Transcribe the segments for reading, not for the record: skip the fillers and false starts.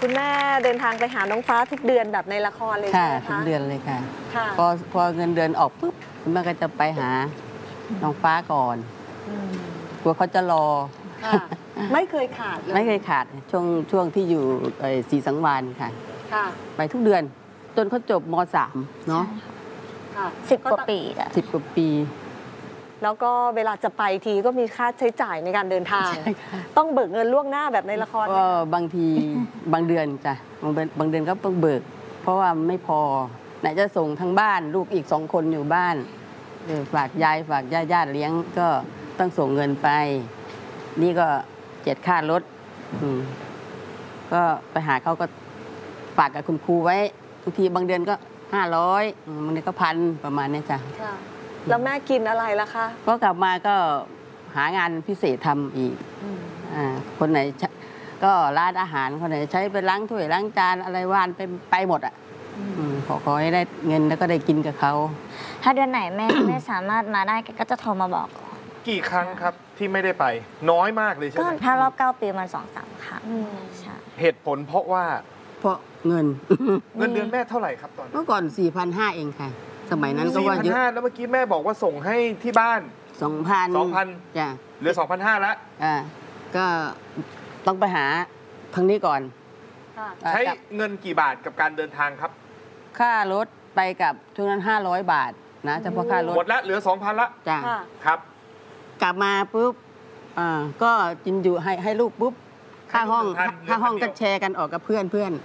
คุณแม่เดินทางไปหาน้องฟ้าทุกเดือนแบบในละครเลยใช่ไหมคะทุกเดือนเลยค่ะค่ะพอเงินเดือนออกปุ๊บคุณแม่ก็จะไปหาน้องฟ้าก่อนกลัวเขาจะรอไม่เคยขาดเลยไม่เคยขาดช่วงที่อยู่ศรีสังวาลค่ะไปทุกเดือนจนเขาจบม.3 เนาะ 10 กว่าปี 10 กว่าปีแล้วก็เวลาจะไปทีก็มีค่าใช้จ่ายในการเดินทางต้องเบิกเงินล่วงหน้าแบบในละครก็บางทีบางเดือนจ้ะบางเดือนก็ต้องเบิกเพราะว่าไม่พอไหนจะส่งทั้งบ้านลูกอีก2 คนอยู่บ้านฝากยายฝากญาติเลี้ยงก็ต้องส่งเงินไปนี่ก็7 ค่ารถก็ไปหาเขาก็ฝากกับคุณครูไว้บางทีบางเดือนก็500บางเดือนก็1,000ประมาณนี้จ้ะแล้วแม่กินอะไรล่ะคะก็กลับมาก็หางานพิเศษทำอีกคนไหนก็ร้านอาหารคนไหนใช้ไปล้างถ้วยล้างจานอะไรว่านไปหมดอ่ะขอให้ได้เงินแล้วก็ได้กินกับเขาถ้าเดือนไหนแม่ ไม่สามารถมาได้ก็จะโทรมาบอกกี่ครั้งครับที่ไม่ได้ไปน้อยมากเลยใช่ไหมถ้ารอบ9 ปีมัน2-3 ครั้งเหตุผลเพราะว่าเพราะเงินเดือนแม่เท่าไหร่ครับตอนเมื่อก่อน 4,500 เองค่ะสมัยนั้นก็ว่าเยอะ 4,500แล้วเมื่อกี้แม่บอกว่าส่งให้ที่บ้าน 2,000 จ้ะเหลือ 2,500 แล้วก็ต้องไปหาทางนี้ก่อนใช้เงินกี่บาทกับการเดินทางครับค่ารถไปกับช่วงนั้น500 บาทนะเฉพาะค่ารถหมดแล้วเหลือ 2,000 ละจ้ะครับกลับมาปุ๊บก็กินอยู่ให้ลูกปุ๊บค่าห้องก็แชร์กันออกกับเพื่อน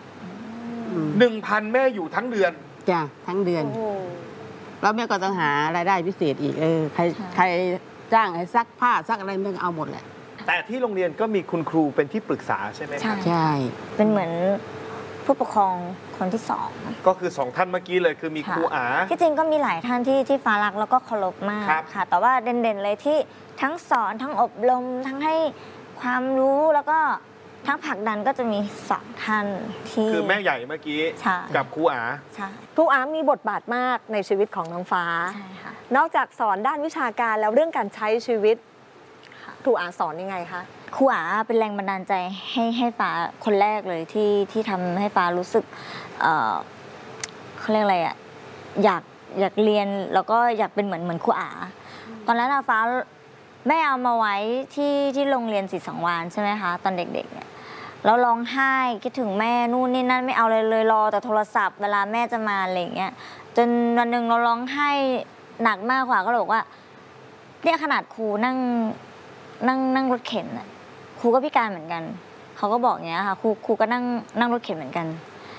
1,000 แม่อยู่ทั้งเดือนจ้ะทั้งเดือนแล้วแม่ก็ต้องหารายได้พิเศษอีกใครจ้างให้ซักผ้าซักอะไรแม่ก็เอาหมดแหละแต่ที่โรงเรียนก็มีคุณครูเป็นที่ปรึกษาใช่ไหมใช่เป็นเหมือนผู้ปกครองคนที่2 ก็คือ2 ท่านเมื่อกี้เลยคือมีครูอาที่จริงก็มีหลายท่านที่ฟ้ารักแล้วก็เคารพมากค่ะแต่ว่าเด่นๆเลยที่ทั้งสอนทั้งอบรมทั้งให้ความรู้แล้วก็ทั้งผลักดันก็จะมี2 ท่านที่คือแม่ใหญ่เมื่อกี้กับครูอาครูอามีบทบาทมากในชีวิตของน้องฟ้าใช่ค่ะนอกจากสอนด้านวิชาการแล้วเรื่องการใช้ชีวิตครูอาสอนยังไงคะครูอาเป็นแรงบันดาลใจให้ฟ้าคนแรกเลยที่ทำให้ฟ้ารู้สึกเขาเรียกอะไรอยากเรียนแล้วก็อยากเป็นเหมือนครูอาตอนนั้นฟ้าแม่เอามาไว้ที่โรงเรียนศรีสังวาลใช่ไหมคะตอนเด็กๆเนี่ยแล้วร้องไห้คิดถึงแม่นู่นนี่นั่นไม่เอาเลยรอแต่โทรศัพท์เวลาแม่จะมาอะไรอย่างเงี้ยจนวันหนึ่งเราร้องไห้หนักมากกว่าก็เลยบอกว่าเนี่ยขนาดครูนั่งรถเข็นครูก็พิการเหมือนกันเขาก็บอกอย่างเงี้ยค่ะครูก็นั่งรถเข็นเหมือนกัน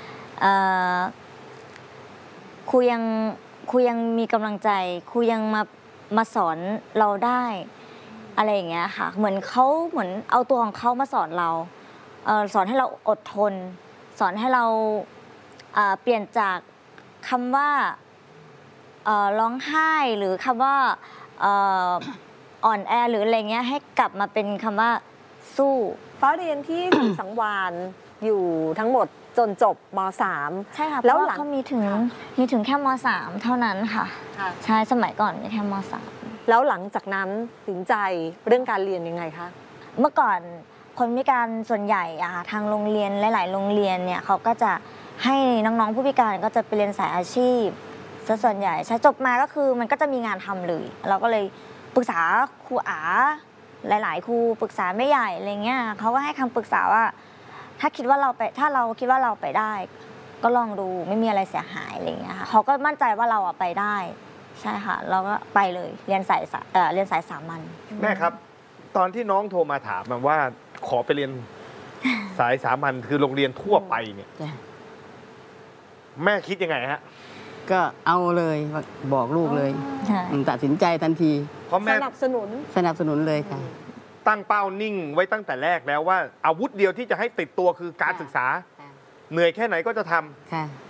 ครูยังมีกำลังใจครูยังมาสอนเราได้อะไรอย่างเงี้ยค่ะเหมือนเอาตัวของเขามาสอนเราสอนให้เราอดทนสอนให้เราเปลี่ยนจากคำว่าร้องไห้หรือคำว่าอ่อนแอหรืออะไรเงี้ยให้กลับมาเป็นคำว่าสู้ฟ้าเรียนที่ สังวาลอยู่ทั้งหมดจนจบม .3 ใช่ค่ะแล้วเขามีถึงแค่ม.3 เท่านั้นค่ะใช่สมัยก่อนมีแค่ม.3 แล้วหลังจากนั้นตัดสินใจเรื่องการเรียนยังไงคะเมื่อก่อนคนพิการส่วนใหญ่ทางโรงเรียนหลายๆโรงเรียนเนี่ยเขาก็จะให้น้องๆผู้พิการก็จะไปเรียนสายอาชีพซะส่วนใหญ่ใช่จบมาก็คือมันก็จะมีงานทำเลยเราก็เลยปรึกษาครูอาหลายๆครูปรึกษาแม่ใหญ่อะไรเงี้ยเขาก็ให้คำปรึกษาว่าถ้าเราคิดว่าเราไปได้ก็ลองดูไม่มีอะไรเสียหายอะไรเงี้ยค่ะเขาก็มั่นใจว่าเราไปได้ใช่ค่ะเราก็ไปเลยเรียนสายสามัญแม่ครับตอนที่น้องโทรมาถามว่าขอไปเรียนสายสามัญคือโรงเรียนทั่วไปเนี่ยแม่คิดยังไงฮะก็เอาเลยบอกลูกเลยตัดสินใจทันทีเพราะแม่สนับสนุนเลยค่ะตั้งเป้านิ่งไว้ตั้งแต่แรกแล้วว่าอาวุธเดียวที่จะให้ติดตัวคือการศึกษาเหนื่อยแค่ไหนก็จะทำ